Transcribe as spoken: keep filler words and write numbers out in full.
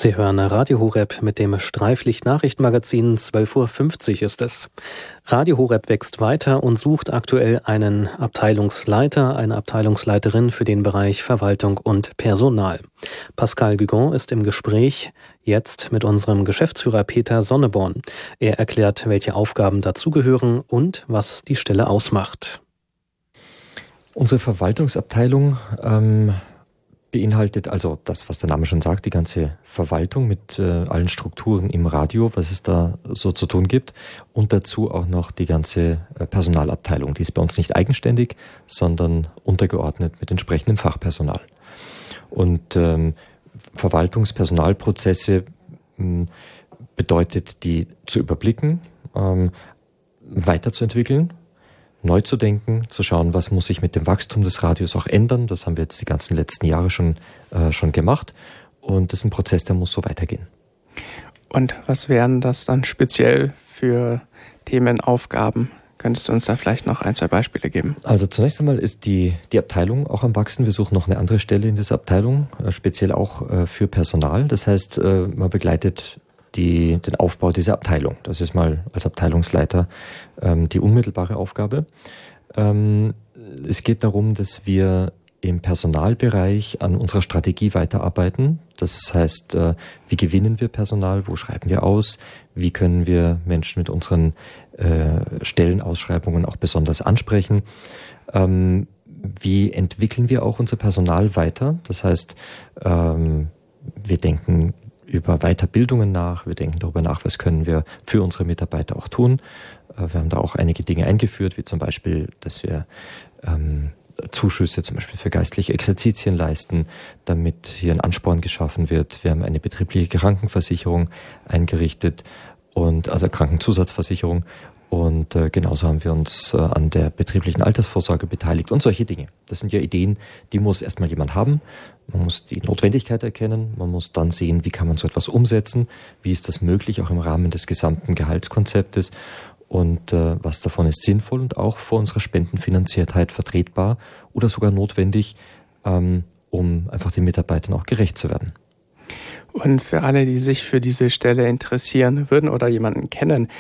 Sie hören Radio Horeb mit dem Streiflicht-Nachrichtenmagazin. zwölf Uhr fünfzig ist es. Radio Horeb wächst weiter und sucht aktuell einen Abteilungsleiter, eine Abteilungsleiterin für den Bereich Verwaltung und Personal. Pascal Guigon ist im Gespräch jetzt mit unserem Geschäftsführer Peter Sonneborn. Er erklärt, welche Aufgaben dazugehören und was die Stelle ausmacht. Unsere Verwaltungsabteilung ähm beinhaltet also das, was der Name schon sagt, die ganze Verwaltung mit äh, allen Strukturen im Radio, was es da so zu tun gibt, und dazu auch noch die ganze äh, Personalabteilung. Die ist bei uns nicht eigenständig, sondern untergeordnet mit entsprechendem Fachpersonal. Und ähm, Verwaltungspersonalprozesse mh, bedeutet, die zu überblicken, ähm, weiterzuentwickeln, neu zu denken, zu schauen, was muss sich mit dem Wachstum des Radios auch ändern. Das haben wir jetzt die ganzen letzten Jahre schon, äh, schon gemacht. Und das ist ein Prozess, der muss so weitergehen. Und was wären das dann speziell für Themenaufgaben? Könntest du uns da vielleicht noch ein, zwei Beispiele geben? Also zunächst einmal ist die, die Abteilung auch am Wachsen. Wir suchen noch eine andere Stelle in dieser Abteilung, äh, speziell auch äh, für Personal. Das heißt, äh, man begleitet Die, den Aufbau dieser Abteilung. Das ist mal als Abteilungsleiter ähm, die unmittelbare Aufgabe. Ähm, es geht darum, dass wir im Personalbereich an unserer Strategie weiterarbeiten. Das heißt, äh, wie gewinnen wir Personal, wo schreiben wir aus, wie können wir Menschen mit unseren äh, Stellenausschreibungen auch besonders ansprechen. Ähm, wie entwickeln wir auch unser Personal weiter? Das heißt, ähm, wir denken über Weiterbildungen nach. Wir denken darüber nach, was können wir für unsere Mitarbeiter auch tun. Wir haben da auch einige Dinge eingeführt, wie zum Beispiel, dass wir ähm, Zuschüsse zum Beispiel für geistliche Exerzitien leisten, damit hier ein Ansporn geschaffen wird. Wir haben eine betriebliche Krankenversicherung eingerichtet, und also Krankenzusatzversicherung. Und äh, genauso haben wir uns äh, an der betrieblichen Altersvorsorge beteiligt und solche Dinge. Das sind ja Ideen, die muss erstmal jemand haben. Man muss die Notwendigkeit erkennen. Man muss dann sehen, wie kann man so etwas umsetzen. Wie ist das möglich, auch im Rahmen des gesamten Gehaltskonzeptes? Und äh, was davon ist sinnvoll und auch vor unserer Spendenfinanziertheit vertretbar oder sogar notwendig, ähm, um einfach den Mitarbeitern auch gerecht zu werden. Und für alle, die sich für diese Stelle interessieren würden oder jemanden kennen,